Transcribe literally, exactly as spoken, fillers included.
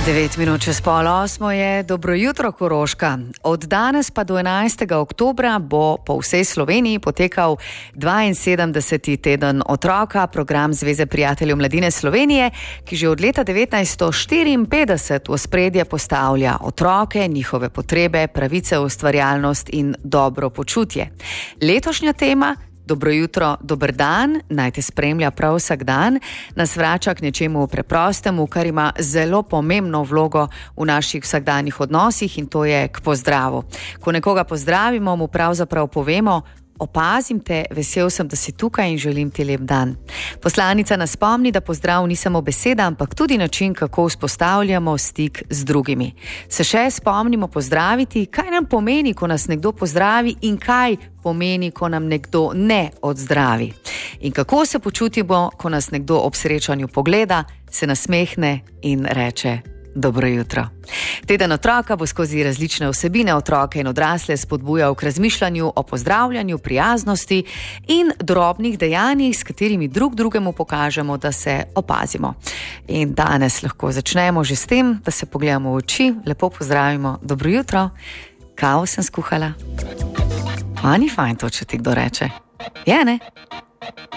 devet minut čez pol osmo je dobro jutro Koroška. Od danes pa do enajstega oktobra bo po vsej Sloveniji potekal dvainsedemdeseti teden otroka, program Zveze prijateljev mladine Slovenije, ki že od leta devetnajststo štiriinpetdeset v ospredje postavlja otroke, njihove potrebe, pravice, ustvarjalnost in dobro počutje. Letošnja tema Dobro jutro, dober dan, naj te spremlja prav vsak dan, nas vrača k nečemu preprostemu, kar ima zelo pomembno vlogo v naših vsakdanjih odnosih, in to je k pozdravu. Ko nekoga pozdravimo, mu pravzaprav povemo: opazim te, vesel sem, da si tukaj in želim ti lep dan. Poslanica nas spomni, da pozdrav ni samo beseda, ampak tudi način, kako vzpostavljamo stik z drugimi. Se še spomnimo pozdraviti, kaj nam pomeni, ko nas nekdo pozdravi, in kaj pomeni, ko nam nekdo ne odzdravi. In kako se počutimo, ko nas nekdo ob srečanju pogleda, se nasmehne in reče: dobro jutro. Teden otroka bo skozi različne vsebine otroke in odrasle spodbujal k razmišljanju o pozdravljanju, prijaznosti in drobnih dejanjih, s katerimi drug drugemu pokažemo, da se opazimo. In danes lahko začnemo že s tem, da se pogledamo v oči, lepo pozdravimo: dobro jutro, kavo sem skuhala. A ni fajn to, če ti kdo reče? Je, ne?